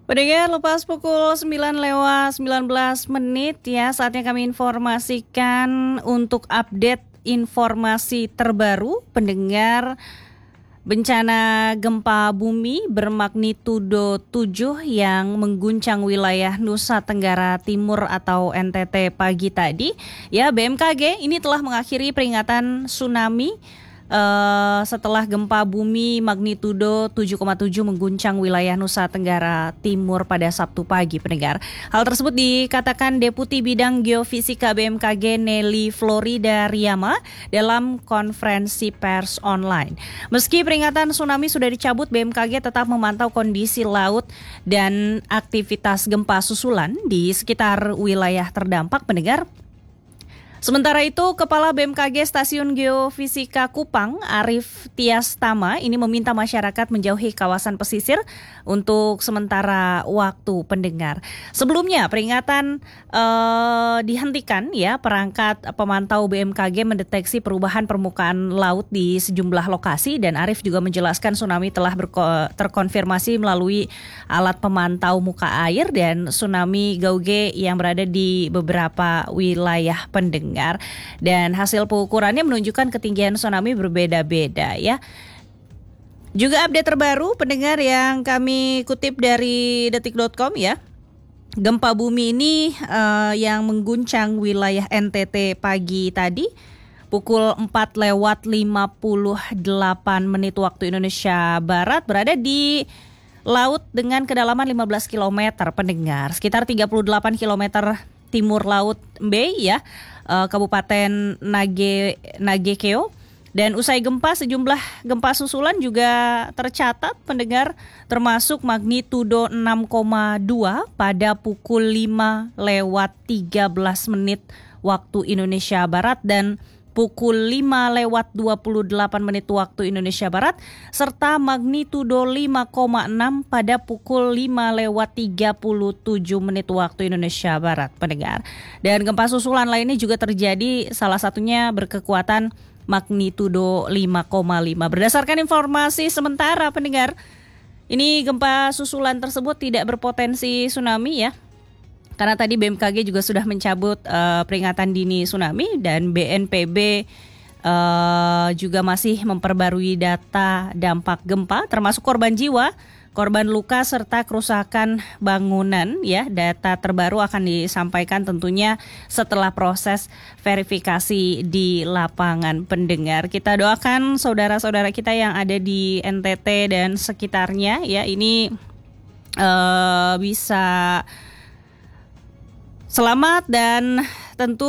Pendengar, lepas pukul 9:19 ya, saatnya kami informasikan untuk update informasi terbaru. Pendengar, bencana gempa bumi bermagnitudo 7 yang mengguncang wilayah Nusa Tenggara Timur atau NTT pagi tadi. Ya, BMKG ini telah mengakhiri peringatan tsunami setelah gempa bumi magnitudo 7,7 mengguncang wilayah Nusa Tenggara Timur pada Sabtu pagi, pendengar. Hal tersebut dikatakan Deputi Bidang Geofisika BMKG Nelly Florida Riyama dalam konferensi pers online. Meski peringatan tsunami sudah dicabut, BMKG tetap memantau kondisi laut dan aktivitas gempa susulan di sekitar wilayah terdampak, pendengar. Sementara itu, Kepala BMKG Stasiun Geofisika Kupang, Arief Tiastama, ini meminta masyarakat menjauhi kawasan pesisir untuk sementara waktu, pendengar. Sebelumnya, peringatan dihentikan ya, perangkat pemantau BMKG mendeteksi perubahan permukaan laut di sejumlah lokasi, dan Arief juga menjelaskan tsunami telah terkonfirmasi melalui alat pemantau muka air dan tsunami gauge yang berada di beberapa wilayah, pendengar. Dan hasil pengukurannya menunjukkan ketinggian tsunami berbeda-beda ya. Juga update terbaru, pendengar, yang kami kutip dari detik.com ya. Gempa bumi ini yang mengguncang wilayah NTT pagi tadi pukul 4:58 waktu Indonesia Barat berada di laut dengan kedalaman 15 km, pendengar. Sekitar 38 km timur laut B ya, Kabupaten Nagekeo. Dan usai gempa, sejumlah gempa susulan juga tercatat, pendengar, termasuk magnitudo 6,2 pada pukul 5:13 waktu Indonesia Barat dan pukul 5:28 waktu Indonesia Barat, serta magnitudo 5,6 pada pukul 5:37 waktu Indonesia Barat, pendengar. Dan gempa susulan lainnya juga terjadi, salah satunya berkekuatan magnitudo 5,5. Berdasarkan informasi sementara, pendengar, ini gempa susulan tersebut tidak berpotensi tsunami ya. Karena tadi BMKG juga sudah mencabut peringatan dini tsunami, dan BNPB juga masih memperbarui data dampak gempa termasuk korban jiwa, korban luka serta kerusakan bangunan ya. Data terbaru akan disampaikan tentunya setelah proses verifikasi di lapangan, pendengar. Kita doakan saudara-saudara kita yang ada di NTT dan sekitarnya ya, ini bisa selamat, dan tentu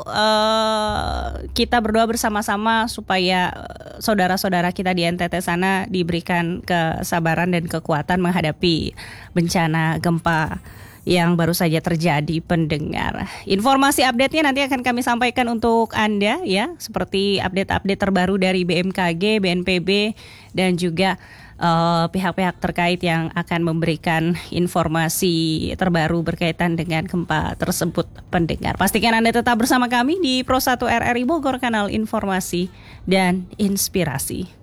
kita berdoa bersama-sama supaya saudara-saudara kita di NTT sana diberikan kesabaran dan kekuatan menghadapi bencana gempa yang baru saja terjadi, pendengar. Informasi update-nya nanti akan kami sampaikan untuk Anda ya, seperti update-update terbaru dari BMKG, BNPB, dan juga pihak-pihak terkait yang akan memberikan informasi terbaru berkaitan dengan gempa tersebut, pendengar. Pastikan Anda tetap bersama kami di Pro 1 RRI Bogor, kanal informasi dan inspirasi.